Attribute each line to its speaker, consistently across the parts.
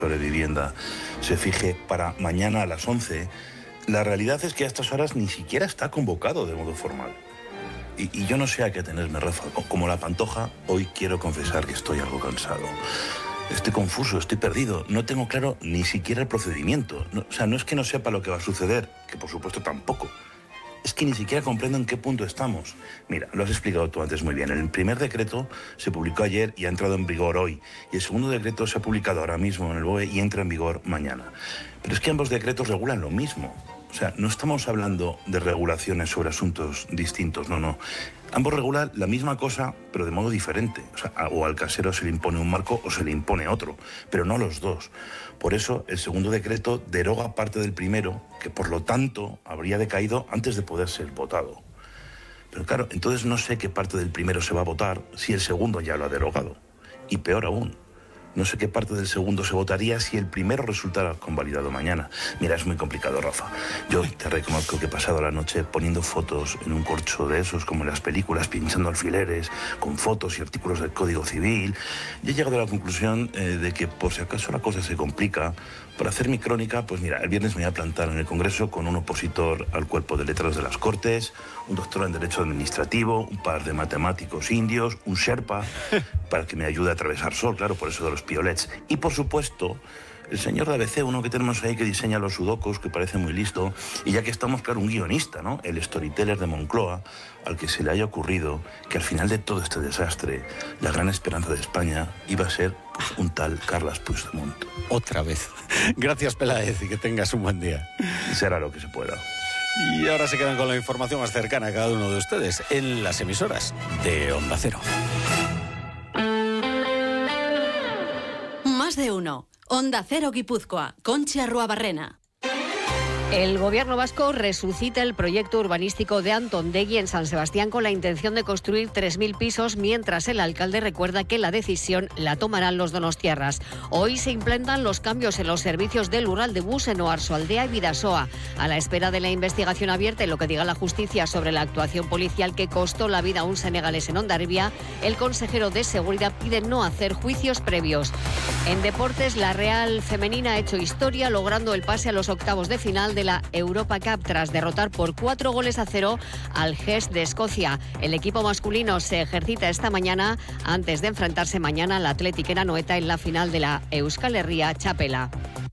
Speaker 1: de vivienda se fije para mañana a las 11, la realidad es que a estas horas ni siquiera está convocado de modo formal. Y yo no sé a qué atenerme, Rafa. Como la Pantoja, hoy quiero confesar que estoy algo cansado. Estoy confuso, estoy perdido. No tengo claro ni siquiera el procedimiento. No es que no sepa lo que va a suceder, que por supuesto tampoco. Es que ni siquiera comprendo en qué punto estamos. Mira, lo has explicado tú antes muy bien. El primer decreto se publicó ayer y ha entrado en vigor hoy. Y el segundo decreto se ha publicado ahora mismo en el BOE y entra en vigor mañana. Pero es que ambos decretos regulan lo mismo. No estamos hablando de regulaciones sobre asuntos distintos, no. Ambos regulan la misma cosa, pero de modo diferente. O al casero se le impone un marco o se le impone otro, pero no los dos. Por eso, el segundo decreto deroga parte del primero, que por lo tanto habría decaído antes de poder ser votado. Pero claro, entonces no sé qué parte del primero se va a votar si el segundo ya lo ha derogado. Y peor aún, no sé qué parte del segundo se votaría si el primero resultara convalidado mañana. Mira, es muy complicado, Rafa. Yo te reconozco que he pasado la noche poniendo fotos en un corcho de esos, como en las películas, pinchando alfileres, con fotos y artículos del Código Civil. Y he llegado a la conclusión de que, por si acaso la cosa se complica, para hacer mi crónica, pues mira, el viernes me voy a plantar en el Congreso con un opositor al cuerpo de letras de las Cortes, un doctor en Derecho Administrativo, un par de matemáticos indios, un sherpa, para que me ayude a atravesar sol, claro, por eso de los piolets. Y por supuesto, el señor de ABC, uno que tenemos ahí que diseña los sudokus, que parece muy listo, y ya que estamos, claro, un guionista, ¿no? El storyteller de Moncloa, al que se le haya ocurrido que al final de todo este desastre, la gran esperanza de España iba a ser pues, un tal Carles Puigdemont.
Speaker 2: Otra vez. Gracias, Peláez, y que tengas un buen día.
Speaker 1: Será lo que se pueda.
Speaker 2: Y ahora se quedan con la información más cercana a cada uno de ustedes en las emisoras de Onda Cero.
Speaker 3: Más de uno. Onda Cero Guipúzcoa. Conchi Arruabarrena.
Speaker 4: El gobierno vasco resucita el proyecto urbanístico de Antondegui en San Sebastián con la intención de construir 3.000 pisos, mientras el alcalde recuerda que la decisión la tomarán los donostiarras. Hoy se implantan los cambios en los servicios del Urraldebus en Oarsoaldea y Bidasoa. A la espera de la investigación abierta y lo que diga la justicia sobre la actuación policial que costó la vida a un senegalés en Hondarribia, el consejero de Seguridad pide no hacer juicios previos. En deportes, la Real Femenina ha hecho historia logrando el pase a los octavos de final de la Europa Cup tras derrotar por 4-0 al GES de Escocia. El equipo masculino se ejercita esta mañana antes de enfrentarse mañana al Athletic en Anoeta en la final de la Euskal Herria Txapela.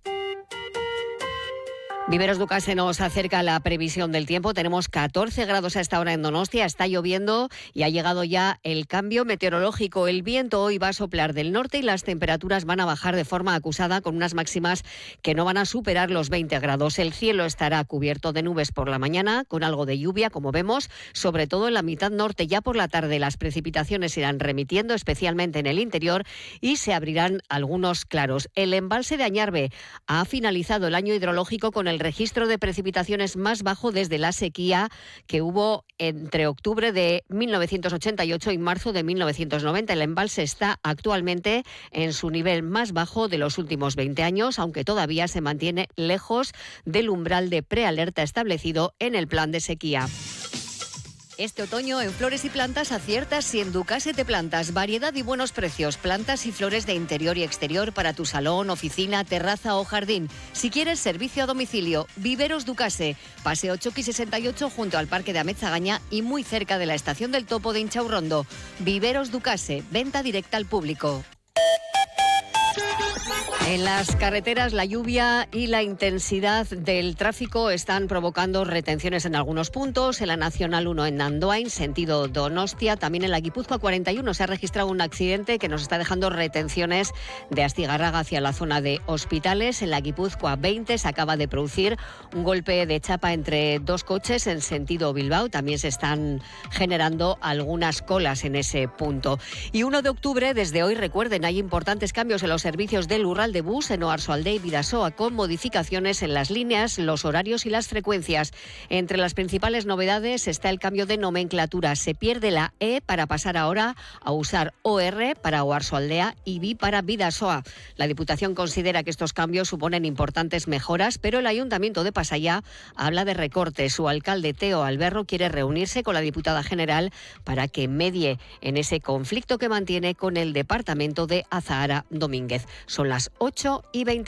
Speaker 4: Viveros Ducase nos acerca la previsión del tiempo. Tenemos 14 grados a esta hora en Donostia, está lloviendo y ha llegado ya el cambio meteorológico. El viento hoy va a soplar del norte y las temperaturas van a bajar de forma acusada con unas máximas que no van a superar los 20 grados. El cielo estará cubierto de nubes por la mañana con algo de lluvia, como vemos, sobre todo en la mitad norte. Ya por la tarde las precipitaciones irán remitiendo, especialmente en el interior, y se abrirán algunos claros. El embalse de Añarbe ha finalizado el año hidrológico con el registro de precipitaciones más bajo desde la sequía que hubo entre octubre de 1988 y marzo de 1990. El embalse está actualmente en su nivel más bajo de los últimos 20 años, aunque todavía se mantiene lejos del umbral de prealerta establecido en el plan de sequía. Este otoño en Flores y Plantas aciertas si en Ducase te plantas. Variedad y buenos precios. Plantas y flores de interior y exterior para tu salón, oficina, terraza o jardín. Si quieres servicio a domicilio, Viveros Ducase. Paseo Choqui 68 junto al Parque de Ametzagaña y muy cerca de la Estación del Topo de Inchaurrondo. Viveros Ducase. Venta directa al público. En las carreteras, la lluvia y la intensidad del tráfico están provocando retenciones en algunos puntos. En la Nacional 1 en Andoain, sentido Donostia. También en la Guipúzcoa 41 se ha registrado un accidente que nos está dejando retenciones de Astigarraga hacia la zona de Hospitales. En la Guipúzcoa 20 se acaba de producir un golpe de chapa entre dos coches en sentido Bilbao. También se están generando algunas colas en ese punto. Y 1 de octubre, desde hoy, recuerden, hay importantes cambios en los servicios del Urraldebus en Oarsoaldea y Bidasoa, con modificaciones en las líneas, los horarios y las frecuencias. Entre las principales novedades está el cambio de nomenclatura. Se pierde la E para pasar ahora a usar OR para Oarsoaldea y BI para Bidasoa. La Diputación considera que estos cambios suponen importantes mejoras, pero el Ayuntamiento de Pasaya habla de recortes. Su alcalde, Teo Alberro, quiere reunirse con la diputada general para que medie en ese conflicto que mantiene con el departamento de Azahara Domínguez. Son las 8. 8:20.